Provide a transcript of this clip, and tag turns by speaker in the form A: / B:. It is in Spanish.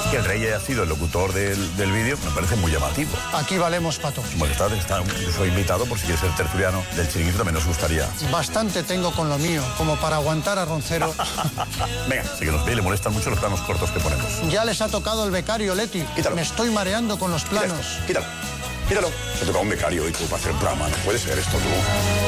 A: Que el rey haya sido el locutor del vídeo me parece muy llamativo.
B: Aquí valemos pato.
A: Su majestad yo soy invitado por si quiere ser tertuliano del Chiringuito, también nos gustaría.
B: Bastante tengo con lo mío, como para aguantar a Roncero.
A: Venga, sí que nos ve y le molestan mucho los planos cortos que ponemos.
B: Ya les ha tocado el becario, Leti.
A: Quítalo.
B: Me estoy mareando con los planos.
A: Quítalo. Se ha tocado un becario y tú para hacer un programa. No puede ser esto, tú.